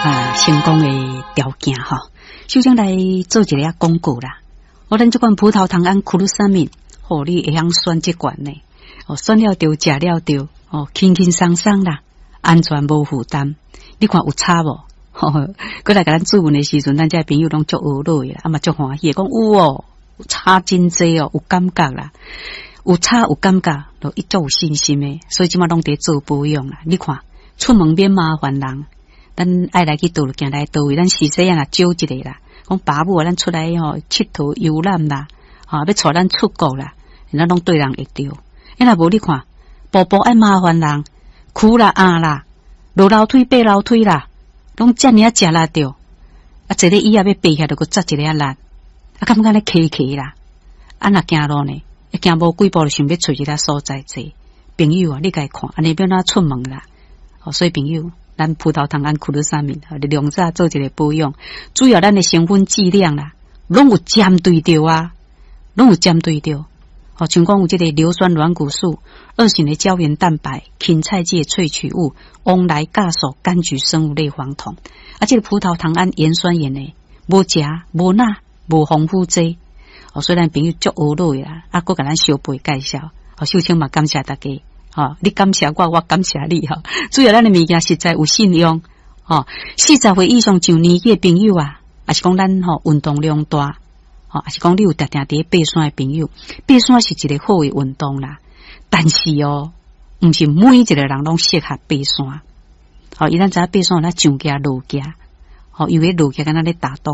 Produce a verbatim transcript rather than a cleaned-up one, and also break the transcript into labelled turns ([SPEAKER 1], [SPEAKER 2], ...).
[SPEAKER 1] 啊成功的条件哈。首先来做一个广告啦。我咱这款葡萄糖胺库鲁沙敏，哦，你会晓选这款呢？哦，选了着，食了着，哦，轻轻松松啦，安全无负担。你看有差无？吼，过来甲咱做问的时阵，咱这朋友拢足学落啦，啊嘛足欢喜，讲有哦，有差真济哦，有感觉啦，有差有感觉，就一足有信心的，所以即马拢伫做保养啦。你看，出门免麻烦人，咱爱来去倒就行来倒位，咱时时啊招一个啦。讲爸母啊，咱出来吼佚佗游览啦，吼、啊、要带咱出国啦，咱拢对人会着。因若无你看，步步爱麻烦人，苦啦啊啦，落楼梯爬楼梯啦，拢遮尔啊食啦着。啊，坐咧椅仔要爬起来，就个扎一个啊力，啊，感觉咧骑骑啦。啊，若行路呢，一行无几步就想要找一个所在坐。朋友啊，你家看，安尼要哪出门啦？哦，所以朋友。咱葡萄糖胺库鲁沙敏，你两早做一个保养，主要咱的成分剂量啦，拢有针对着啊，拢有针对着。哦，像讲有这个硫酸软骨素、二型的胶原蛋白、芹菜芥萃取物、翁来酵素、柑橘生物类黄酮，啊，这个葡萄糖胺盐酸盐呢，无食无钠无丰富剂。哦，虽然朋友足学落啦，啊，搁甲咱小辈介绍，哦，秀清嘛感谢大家。哦，你感谢我，我感谢你哈、哦。主要咱的物件实在有信用，哦，四十岁以上上年纪的朋友啊，也是讲咱吼运动量大，哦，也是讲你有定定伫爬山的朋友，爬山是一个好的运动啦。但是哦，毋是每一个人拢适合爬山。哦，伊咱知影爬山咱上架落架，哦，因为落架敢若咧打洞。